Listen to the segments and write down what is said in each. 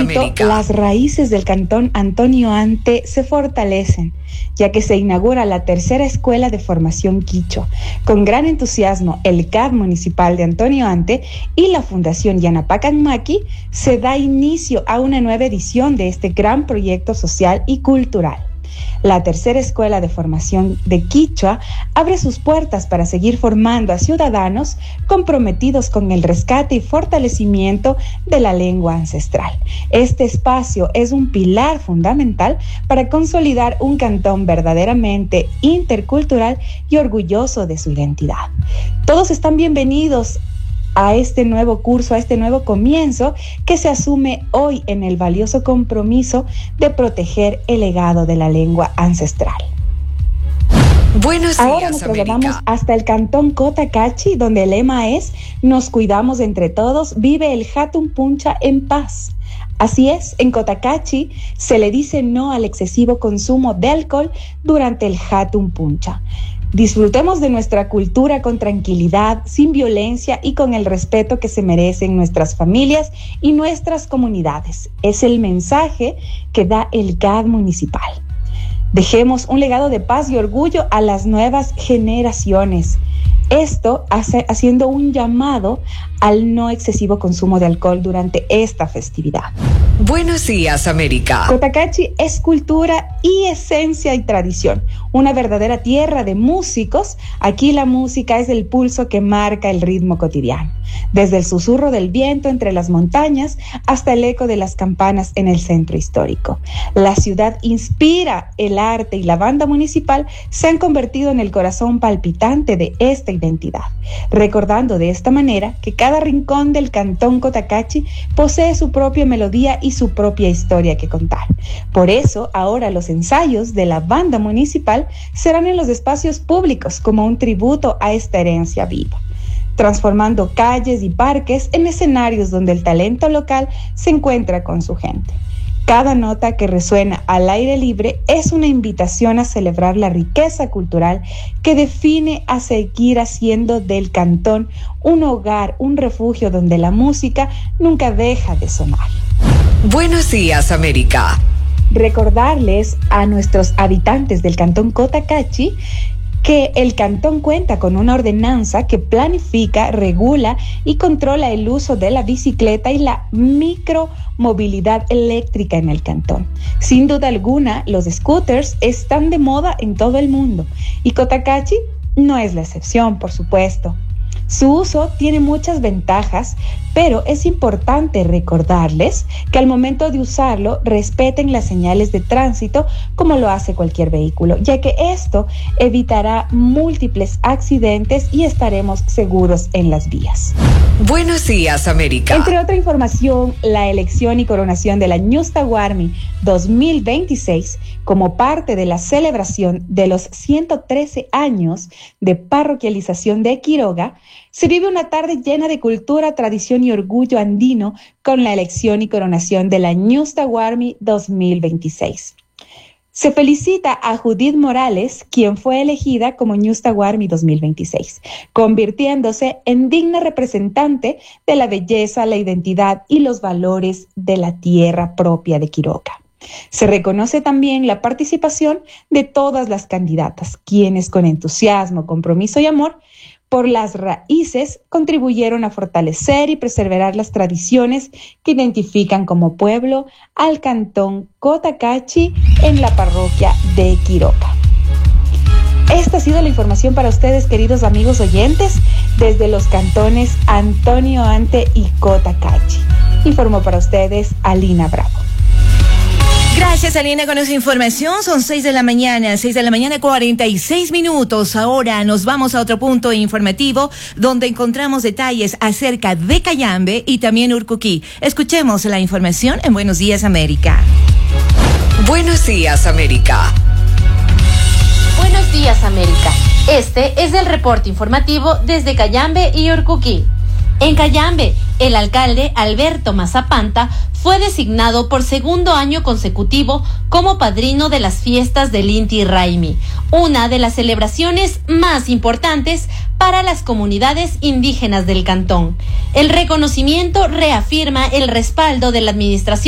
América. Las raíces del Cantón Antonio Ante se fortalecen, ya que se inaugura la tercera escuela de formación quichua. Con gran entusiasmo, el CAD municipal de Antonio Ante y la Fundación Yanapacan Maki se da inicio a una nueva edición de este gran proyecto social y cultural. La tercera escuela de formación de Quichua abre sus puertas para seguir formando a ciudadanos comprometidos con el rescate y fortalecimiento de la lengua ancestral. Este espacio es un pilar fundamental para consolidar un cantón verdaderamente intercultural y orgulloso de su identidad. Todos están bienvenidos a este nuevo curso, a este nuevo comienzo que se asume hoy en el valioso compromiso de proteger el legado de la lengua ancestral. Buenos días, Ahora nos trasladamos hasta el cantón Cotacachi, donde el lema es: nos cuidamos entre todos, vive el Hatun Puncha en paz. Así es, en Cotacachi se le dice no al excesivo consumo de alcohol durante el Hatun Puncha. Disfrutemos de nuestra cultura con tranquilidad, sin violencia y con el respeto que se merecen nuestras familias y nuestras comunidades. Es el mensaje que da el CAD municipal. Dejemos un legado de paz y orgullo a las nuevas generaciones. Esto haciendo un llamado al no excesivo consumo de alcohol durante esta festividad. Buenos días, América. Cotacachi es cultura y esencia y tradición, una verdadera tierra de músicos. Aquí la música es el pulso que marca el ritmo cotidiano, desde el susurro del viento entre las montañas hasta el eco de las campanas en el centro histórico. La ciudad inspira el arte y la banda municipal se han convertido en el corazón palpitante de esta identidad, recordando de esta manera que cada rincón del cantón Cotacachi posee su propia melodía y su propia historia que contar. Por eso, ahora los ensayos de la banda municipal serán en los espacios públicos como un tributo a esta herencia viva, transformando calles y parques en escenarios donde el talento local se encuentra con su gente. Cada nota que resuena al aire libre es una invitación a celebrar la riqueza cultural que define a seguir haciendo del cantón un hogar, un refugio donde la música nunca deja de sonar. Buenos días, América. Recordarles a nuestros habitantes del cantón Cotacachi que el cantón cuenta con una ordenanza que planifica, regula y controla el uso de la bicicleta y la micromovilidad eléctrica en el cantón. Sin duda alguna, los scooters están de moda en todo el mundo y Cotacachi no es la excepción, por supuesto. Su uso tiene muchas ventajas, pero es importante recordarles que al momento de usarlo respeten las señales de tránsito como lo hace cualquier vehículo, ya que esto evitará múltiples accidentes y estaremos seguros en las vías. Buenos días, América. Entre otra información, la elección y coronación de la Ñusta Guarmi 2026 como parte de la celebración de los 113 años de parroquialización de Quiroga, se vive una tarde llena de cultura, tradición y orgullo andino con la elección y coronación de la Ñusta Guarmi 2026. Se felicita a Judith Morales, quien fue elegida como Ñusta Guarmi 2026, convirtiéndose en digna representante de la belleza, la identidad y los valores de la tierra propia de Quiroga. Se reconoce también la participación de todas las candidatas, quienes con entusiasmo, compromiso y amor por las raíces contribuyeron a fortalecer y preservar las tradiciones que identifican como pueblo al cantón Cotacachi en la parroquia de Quiroga. Esta ha sido la información para ustedes, queridos amigos oyentes, desde los cantones Antonio Ante y Cotacachi. Informó para ustedes Alina Bravo. Gracias, Alina, con esa información. Son 6 de la mañana, 46 minutos. Ahora nos vamos a otro punto informativo donde encontramos detalles acerca de Cayambe y también Urcuquí. Escuchemos la información en Buenos Días, América. Buenos días, América. Buenos días, América. Este es el reporte informativo desde Cayambe y Urcuquí. En Cayambe, el alcalde Alberto Mazapanta fue designado por segundo año consecutivo como padrino de las fiestas del Inti Raymi, una de las celebraciones más importantes para las comunidades indígenas del cantón. El reconocimiento reafirma el respaldo de la administración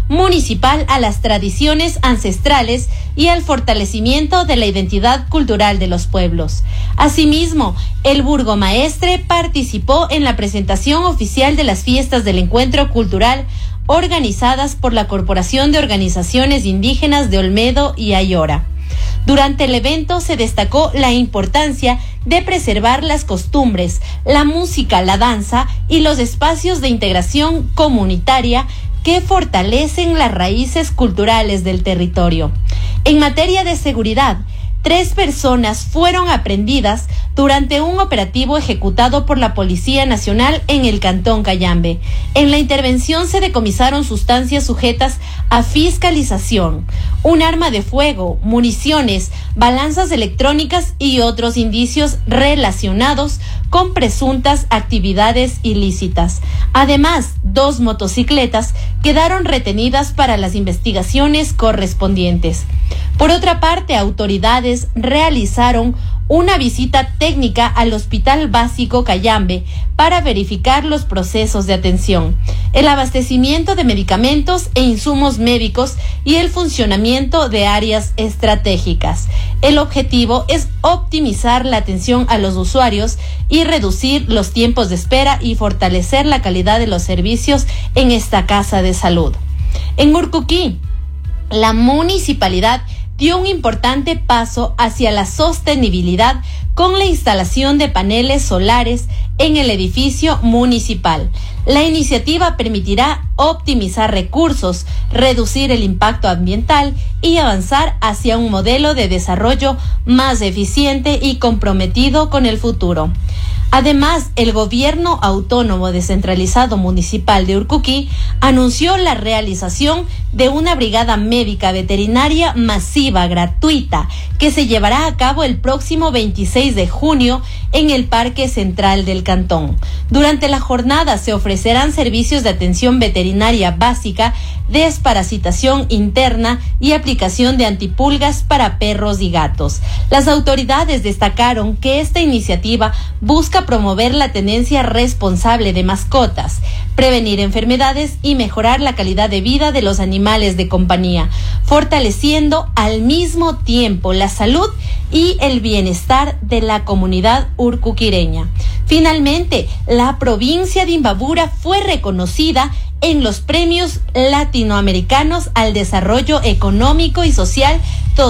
municipal a las tradiciones ancestrales y al fortalecimiento de la identidad cultural de los pueblos. Asimismo, el burgomaestre participó en la presentación oficial de las fiestas del encuentro cultural organizadas por la Corporación de Organizaciones Indígenas de Olmedo y Ayora. Durante el evento se destacó la importancia de preservar las costumbres, la música, la danza y los espacios de integración comunitaria que fortalecen las raíces culturales del territorio. En materia de seguridad, 3 personas fueron aprehendidas durante un operativo ejecutado por la Policía Nacional en el Cantón Cayambe. En la intervención se decomisaron sustancias sujetas a fiscalización, un arma de fuego, municiones, balanzas electrónicas y otros indicios relacionados con presuntas actividades ilícitas. Además, 2 motocicletas quedaron retenidas para las investigaciones correspondientes. Por otra parte, autoridades realizaron una visita técnica al Hospital Básico Cayambe para verificar los procesos de atención, el abastecimiento de medicamentos e insumos médicos y el funcionamiento de áreas estratégicas. El objetivo es optimizar la atención a los usuarios y reducir los tiempos de espera y fortalecer la calidad de los servicios en esta casa de salud. En Urcuquí, la municipalidad dio un importante paso hacia la sostenibilidad con la instalación de paneles solares en el edificio municipal. La iniciativa permitirá optimizar recursos, reducir el impacto ambiental y avanzar hacia un modelo de desarrollo más eficiente y comprometido con el futuro. Además, el Gobierno Autónomo Descentralizado Municipal de Urcuquí anunció la realización de una brigada médica veterinaria masiva gratuita que se llevará a cabo el próximo 26 de junio en el Parque Central del Cantón. Durante la jornada se ofrecerán servicios de atención veterinaria básica, desparasitación interna y aplicación de antipulgas para perros y gatos. Las autoridades destacaron que esta iniciativa busca promover la tenencia responsable de mascotas, prevenir enfermedades y mejorar la calidad de vida de los animales de compañía, fortaleciendo al mismo tiempo la salud y el bienestar de la comunidad urcuquireña. Finalmente, la provincia de Imbabura fue reconocida en los Premios Latinoamericanos al Desarrollo Económico y Social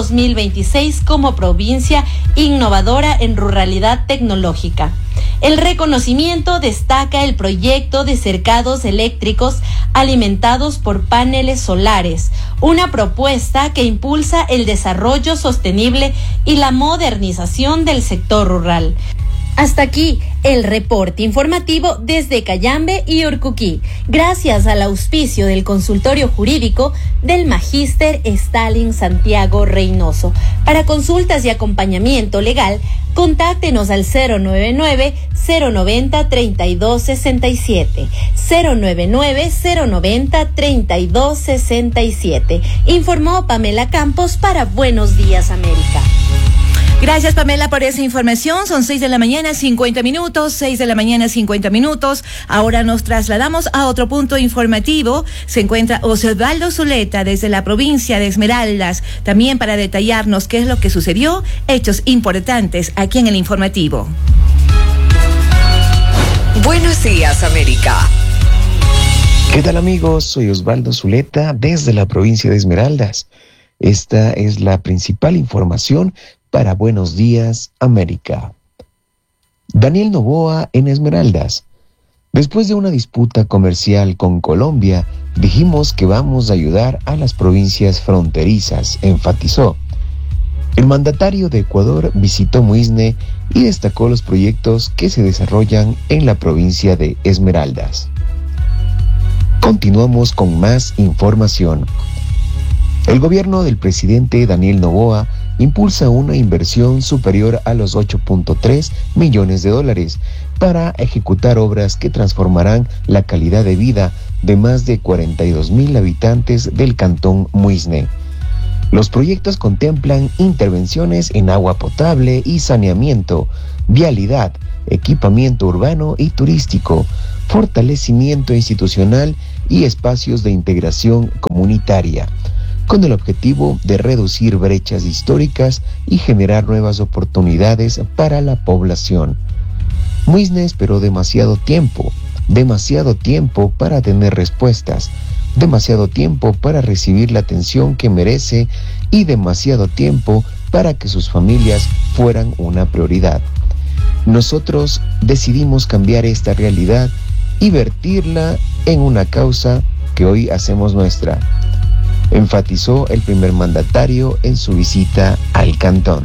2026 como provincia innovadora en ruralidad tecnológica. El reconocimiento destaca el proyecto de cercados eléctricos alimentados por paneles solares, una propuesta que impulsa el desarrollo sostenible y la modernización del sector rural. Hasta aquí el reporte informativo desde Cayambe y Urcuquí, gracias al auspicio del consultorio jurídico del Magíster Stalin Santiago Reynoso. Para consultas y acompañamiento legal, contáctenos al 099-090-3267, 099-090-3267. Informó Pamela Campos para Buenos Días América. Gracias, Pamela, por esa información. Son 6 de la mañana, 50 minutos, 6 de la mañana, 50 minutos. Ahora nos trasladamos a otro punto informativo. Se encuentra Osvaldo Zuleta desde la provincia de Esmeraldas, también para detallarnos qué es lo que sucedió, hechos importantes aquí en el informativo. Buenos días, América. ¿Qué tal, amigos? Soy Osvaldo Zuleta desde la provincia de Esmeraldas. Esta es la principal información para Buenos Días, América. Daniel Noboa en Esmeraldas. Después de una disputa comercial con Colombia, dijimos que vamos a ayudar a las provincias fronterizas, enfatizó. El mandatario de Ecuador visitó Muisne y destacó los proyectos que se desarrollan en la provincia de Esmeraldas. Continuamos con más información. El gobierno del presidente Daniel Noboa impulsa una inversión superior a los 8.3 millones de dólares para ejecutar obras que transformarán la calidad de vida de más de 42,000 habitantes del cantón Muisne. Los proyectos contemplan intervenciones en agua potable y saneamiento, vialidad, equipamiento urbano y turístico, fortalecimiento institucional y espacios de integración comunitaria, con el objetivo de reducir brechas históricas y generar nuevas oportunidades para la población. Muisne esperó demasiado tiempo para tener respuestas, demasiado tiempo para recibir la atención que merece y demasiado tiempo para que sus familias fueran una prioridad. Nosotros decidimos cambiar esta realidad y vertirla en una causa que hoy hacemos nuestra, enfatizó el primer mandatario en su visita al cantón.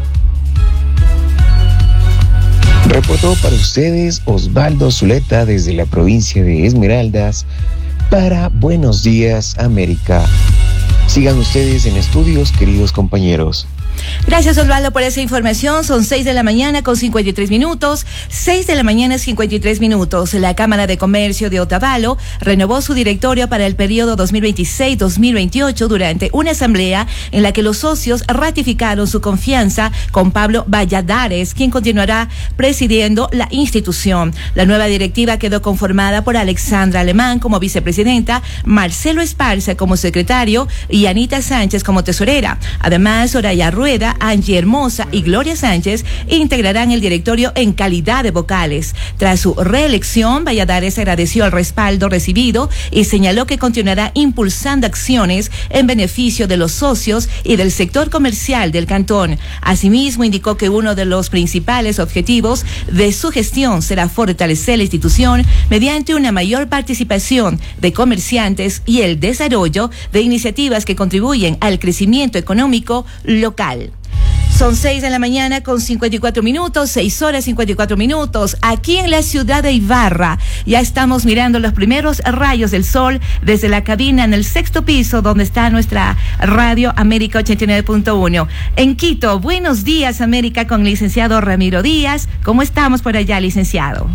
Reportó para ustedes Osvaldo Zuleta desde la provincia de Esmeraldas para Buenos Días América. Sigan ustedes en estudios, queridos compañeros. Gracias, Osvaldo, por esa información. Son 6 de la mañana con 53 minutos. 6 de la mañana, 53 minutos. La Cámara de Comercio de Otavalo renovó su directorio para el periodo 2026-2028 durante una asamblea en la que los socios ratificaron su confianza con Pablo Valladares, quien continuará presidiendo la institución. La nueva directiva quedó conformada por Alexandra Alemán como vicepresidenta, Marcelo Esparza como secretario y Anita Sánchez como tesorera. Además, Soraya Rueda, Angie Hermosa y Gloria Sánchez integrarán el directorio en calidad de vocales. Tras su reelección, Valladares agradeció el respaldo recibido y señaló que continuará impulsando acciones en beneficio de los socios y del sector comercial del cantón. Asimismo, indicó que uno de los principales objetivos de su gestión será fortalecer la institución mediante una mayor participación de comerciantes y el desarrollo de iniciativas que contribuyen al crecimiento económico local. Son 6 de la mañana con 54 minutos, 6 horas 54 minutos. Aquí en la ciudad de Ibarra ya estamos mirando los primeros rayos del sol desde la cabina en el 6º piso donde está nuestra radio América 89.1. En Quito, Buenos Días América con el licenciado Ramiro Díaz. ¿Cómo estamos por allá, licenciado?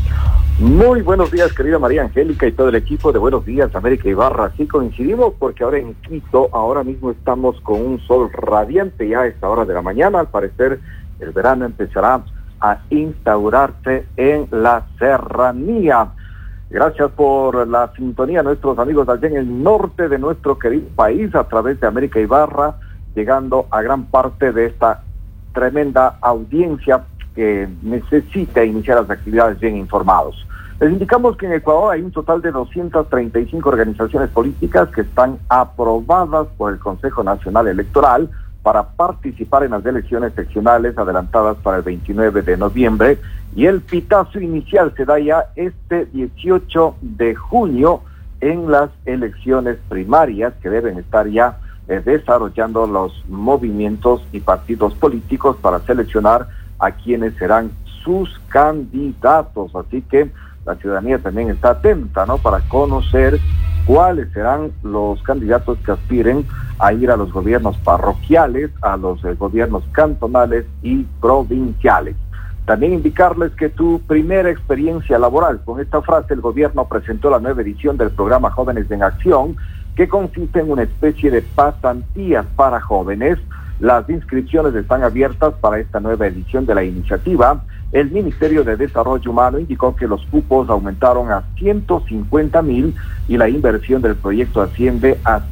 Muy buenos días, querida María Angélica y todo el equipo de Buenos Días América Ibarra. Sí coincidimos porque ahora en Quito, ahora mismo estamos con un sol radiante ya a esta hora de la mañana. Al parecer el verano empezará a instaurarse en la serranía. Gracias por la sintonía, nuestros amigos allá en el norte de nuestro querido país a través de América Ibarra, llegando a gran parte de esta tremenda audiencia que necesita iniciar las actividades bien informados. Les indicamos que en Ecuador hay un total de 235 organizaciones políticas que están aprobadas por el Consejo Nacional Electoral para participar en las elecciones seccionales adelantadas para el 29 de noviembre y el pitazo inicial se da ya este 18 de junio en las elecciones primarias que deben estar ya desarrollando los movimientos y partidos políticos para seleccionar a quienes serán sus candidatos. Así que la ciudadanía también está atenta, ¿no?, para conocer cuáles serán los candidatos que aspiren a ir a los gobiernos parroquiales, a los gobiernos cantonales y provinciales. También indicarles que tu primera experiencia laboral, con esta frase el gobierno presentó la nueva edición del programa Jóvenes en Acción, que consiste en una especie de pasantías para jóvenes. Las inscripciones están abiertas para esta nueva edición de la iniciativa. El Ministerio de Desarrollo Humano indicó que los cupos aumentaron a 150,000 y la inversión del proyecto asciende a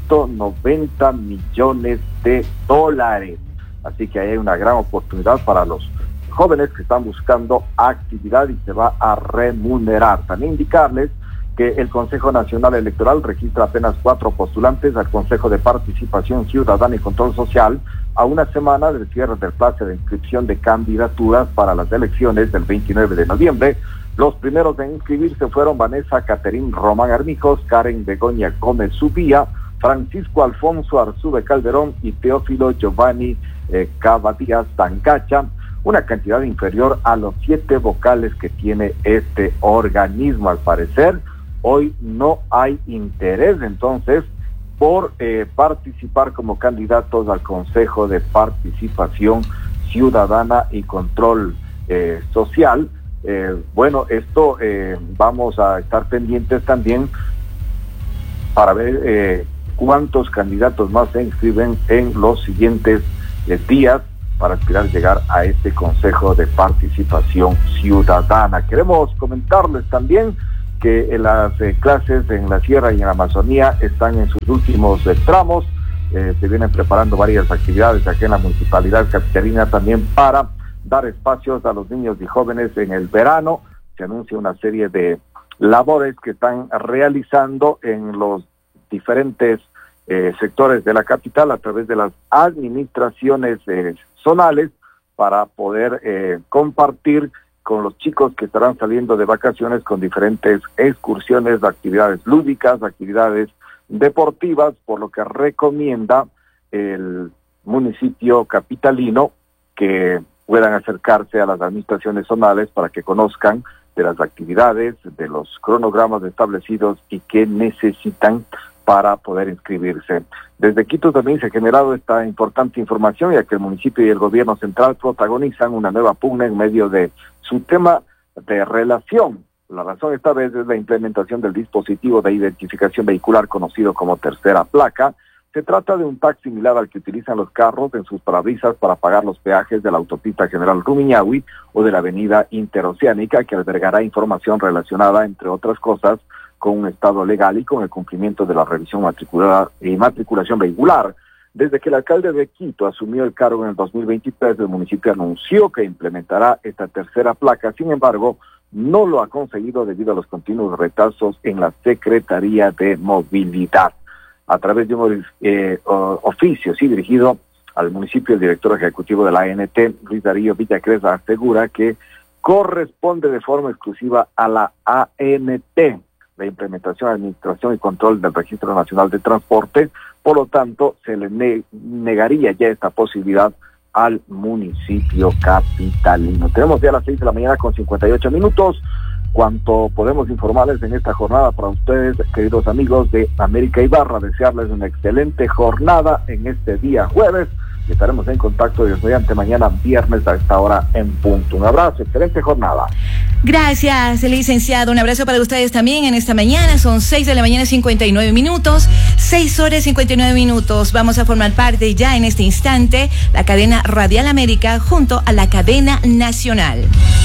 190 millones de dólares. Así que hay una gran oportunidad para los jóvenes que están buscando actividad y se va a remunerar. También indicarles que el Consejo Nacional Electoral registra apenas 4 postulantes al Consejo de Participación Ciudadana y Control Social a una semana del cierre del plazo de inscripción de candidaturas para las elecciones del 29 de noviembre. Los primeros en inscribirse fueron Vanessa Caterín Román Armijos, Karen Begoña Gómez Subía, Francisco Alfonso Arzube Calderón y Teófilo Giovanni Cavadías Tancacha, una cantidad inferior a los 7 vocales que tiene este organismo. Al parecer, hoy no hay interés entonces por participar como candidatos al Consejo de Participación Ciudadana y Control Social. Bueno, esto vamos a estar pendientes también para ver cuántos candidatos más se inscriben en los siguientes días para aspirar a llegar a este Consejo de Participación Ciudadana. Queremos comentarles también que las clases en la Sierra y en la Amazonía están en sus últimos tramos. Se vienen preparando varias actividades aquí en la Municipalidad Capitalina también para dar espacios a los niños y jóvenes en el verano. Se anuncia una serie de labores que están realizando en los diferentes sectores de la capital a través de las administraciones zonales para poder compartir con los chicos que estarán saliendo de vacaciones con diferentes excursiones, actividades lúdicas, actividades deportivas, por lo que recomienda el municipio capitalino que puedan acercarse a las administraciones zonales para que conozcan de las actividades, de los cronogramas establecidos y que necesitan para poder inscribirse. Desde Quito también se ha generado esta importante información, ya que el municipio y el gobierno central protagonizan una nueva pugna en medio de su tema de relación. La razón esta vez es la implementación del dispositivo de identificación vehicular conocido como tercera placa. Se trata de un tag similar al que utilizan los carros en sus parabrisas para pagar los peajes de la autopista General Rumiñahui o de la avenida Interoceánica, que albergará información relacionada, entre otras cosas, con un estado legal y con el cumplimiento de la revisión matriculación vehicular. Desde que el alcalde de Quito asumió el cargo en el 2023, el municipio anunció que implementará esta tercera placa. Sin embargo, no lo ha conseguido debido a los continuos retrasos en la Secretaría de Movilidad. A través de un oficio dirigido al municipio, el director ejecutivo de la ANT, Luis Darío Villacres, asegura que corresponde de forma exclusiva a la ANT la implementación, administración y control del Registro Nacional de Transporte. Por lo tanto, se le negaría ya esta posibilidad al municipio capitalino. Tenemos ya las 6 de la mañana con 58 minutos. Cuanto podemos informarles en esta jornada para ustedes, queridos amigos de América Ibarra, desearles una excelente jornada en este día jueves. Estaremos en contacto Dios mediante mañana viernes a esta hora en punto. Un abrazo, excelente jornada. Gracias, licenciado. Un abrazo para ustedes también en esta mañana. Son 6 de la mañana 59 minutos, 6 horas 59 minutos. Vamos a formar parte ya en este instante la cadena Radial América junto a la cadena nacional.